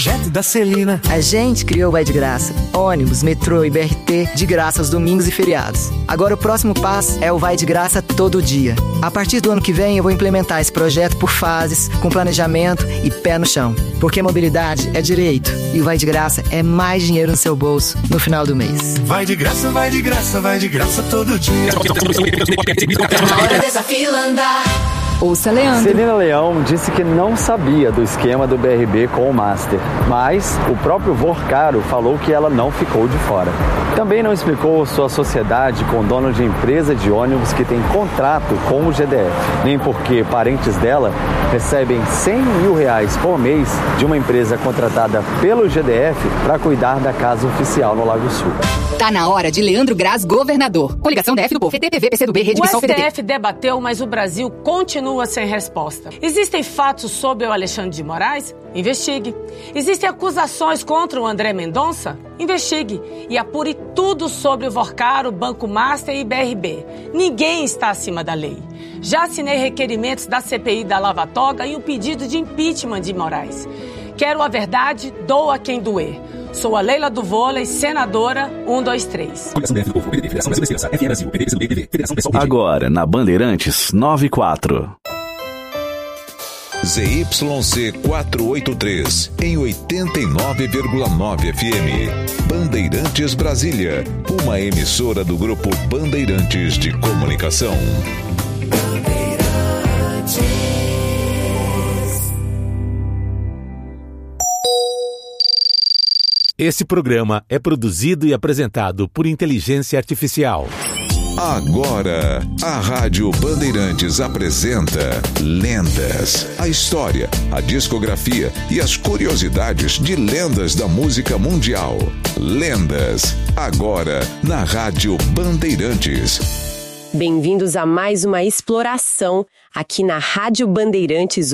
Projeto da Celina. A gente criou o Vai de Graça. Ônibus, metrô e BRT de graça aos domingos e feriados. Agora o próximo passo é o Vai de Graça todo dia. A partir do ano que vem eu vou implementar esse projeto por fases, com planejamento e pé no chão. Porque mobilidade é direito e o Vai de Graça é mais dinheiro no seu bolso no final do mês. Vai de graça, vai de graça, vai de graça todo dia. Na hora dessa fila andar. Ouça Leandro. Celina Leão disse que não sabia do esquema do BRB com o Master, mas o próprio Vorcaro falou que ela não ficou de fora. Também não explicou sua sociedade com o dono de empresa de ônibus que tem contrato com o GDF, nem porque parentes dela recebem R$100 mil por mês de uma empresa contratada pelo GDF para cuidar da casa oficial no Lago Sul. Tá na hora de Leandro Graz, governador. Coligação DF do Povo, PTPV, PCdoB, Rede Missão, O STF debateu, mas o Brasil continua sem resposta. Existem fatos sobre o Alexandre de Moraes? Investigue. Existem acusações contra o André Mendonça? Investigue. E apure tudo sobre o Vorcaro, Banco Master e BRB. Ninguém está acima da lei. Já assinei requerimentos da CPI da Lava Toga e o pedido de impeachment de Moraes. Quero a verdade, doa quem doer. Sou a Leila do Vôlei, senadora 123. Agora, na Bandeirantes 94. ZYC 483, em 89,9 FM. Bandeirantes Brasília, uma emissora do Grupo Bandeirantes de Comunicação. Esse programa é produzido e apresentado por inteligência artificial. Agora, a Rádio Bandeirantes apresenta Lendas. A história, a discografia e as curiosidades de lendas da música mundial. Lendas, agora na Rádio Bandeirantes. Bem-vindos a mais uma exploração aqui na Rádio Bandeirantes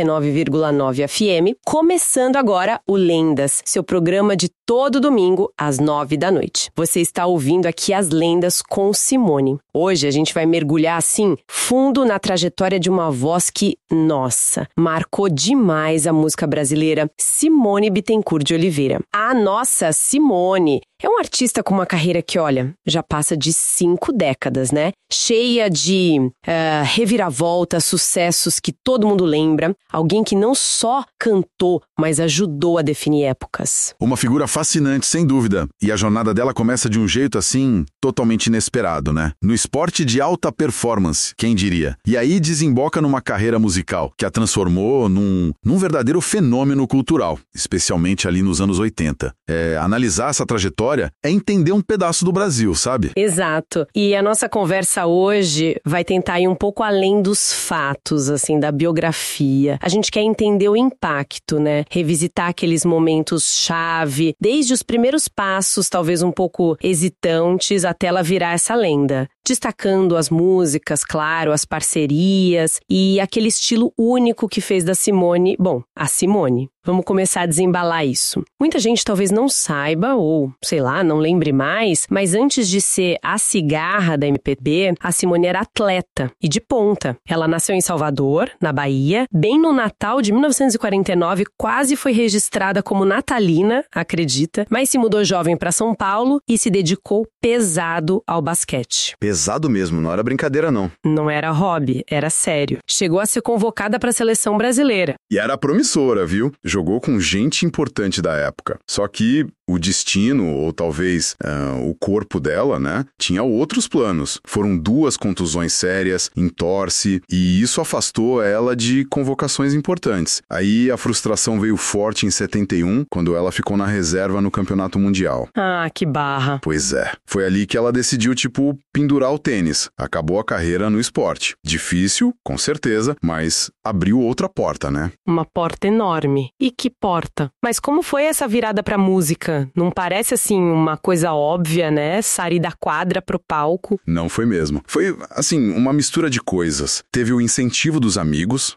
89,9 FM, começando agora o Lendas, seu programa de todo domingo às 9 da noite. Você está ouvindo aqui as lendas com Simone. Hoje a gente vai mergulhar assim fundo na trajetória de uma voz que, nossa, marcou demais a música brasileira, Simone Bittencourt de Oliveira. A nossa Simone é uma artista com uma carreira que, olha, já passa de 5 décadas, né? Cheia de reviravoltas, sucessos que todo mundo lembra. Alguém que não só cantou, mas ajudou a definir épocas. Uma figura fascinante, sem dúvida. E a jornada dela começa de um jeito, assim, totalmente inesperado, né? No esporte de alta performance, quem diria? E aí desemboca numa carreira musical que a transformou num verdadeiro fenômeno cultural, especialmente ali nos anos 80. Analisar essa trajetória é entender um pedaço do Brasil, sabe? Exato. E a nossa conversa hoje vai tentar ir um pouco além dos fatos, assim, da biografia. A gente quer entender o impacto, né? Revisitar aqueles momentos-chave, desde os primeiros passos, talvez um pouco hesitantes, até ela virar essa lenda. Destacando as músicas, claro, as parcerias e aquele estilo único que fez da Simone, bom, a Simone. Vamos começar a desembalar isso. Muita gente talvez não saiba ou, sei lá, não lembre mais, mas antes de ser a cigarra da MPB, a Simone era atleta e de ponta. Ela nasceu em Salvador, na Bahia, bem no Natal de 1949, quase foi registrada como natalina, acredita, mas se mudou jovem para São Paulo e se dedicou pesado ao basquete. Pesado mesmo, não era brincadeira não. Não era hobby, era sério. Chegou a ser convocada para a seleção brasileira. E era promissora, viu? Jogou com gente importante da época. Só que o destino, ou talvez o corpo dela, né, tinha outros planos. Foram 2 contusões sérias, entorse, e isso afastou ela de convocações importantes. Aí a frustração veio forte em 71, quando ela ficou na reserva no Campeonato Mundial. Ah, que barra. Pois é. Foi ali que ela decidiu, pendurar o tênis. Acabou a carreira no esporte. Difícil, com certeza, mas abriu outra porta, né? Uma porta enorme. E que porta? Mas como foi essa virada pra música? Não parece, assim, uma coisa óbvia, né? Sair da quadra pro palco. Não foi mesmo. Foi, assim, uma mistura de coisas. Teve o incentivo dos amigos,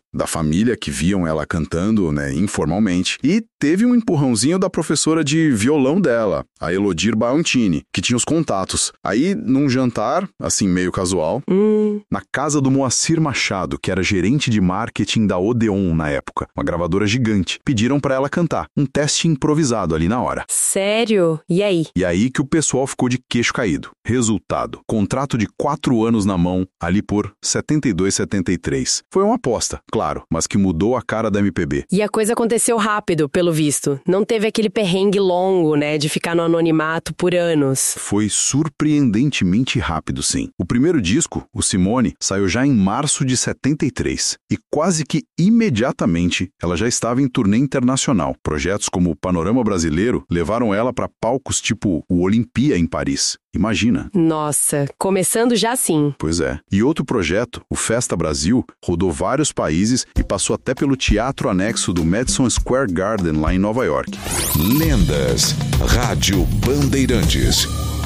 da família que viam ela cantando, né, informalmente, e teve um empurrãozinho da professora de violão dela, a Elodir Baontini, que tinha os contatos. Aí, num jantar, assim, meio casual, na casa do Moacir Machado, que era gerente de marketing da Odeon na época, uma gravadora gigante, pediram pra ela cantar, um teste improvisado ali na hora. Sério? E aí? E aí que o pessoal ficou de queixo caído. Resultado, contrato de 4 anos na mão, ali por 72, 73. Foi uma aposta, claro, mas que mudou a cara da MPB. E a coisa aconteceu rápido, pelo visto. Não teve aquele perrengue longo, né, de ficar no anonimato por anos. Foi surpreendentemente rápido, sim. O primeiro disco, o Simone, saiu já em março de 73. E quase que imediatamente ela já estava em turnê internacional. Projetos como o Panorama Brasileiro levaram ela para palcos tipo o Olympia em Paris. Imagina. Nossa, começando já assim. Pois é. E outro projeto, o Festa Brasil, rodou vários países e passou até pelo teatro anexo do Madison Square Garden, lá em Nova York. Lendas. Rádio Bandeirantes.